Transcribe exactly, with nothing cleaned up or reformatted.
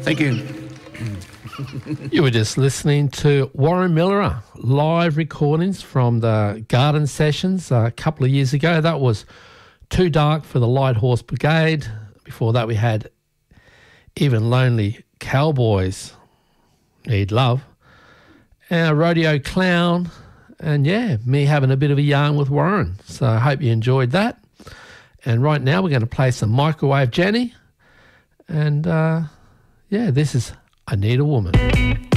Thank you. You were just listening to Warren Miller, live recordings from the Garden Sessions a couple of years ago. That was Too Dark for the Light Horse Brigade. Before that we had Even Lonely Cowboys, Need Love, and a Rodeo Clown, and yeah, me having a bit of a yarn with Warren. So I hope you enjoyed that. And right now we're going to play some Microwave Jenny, and uh, yeah, this is I Need a Woman.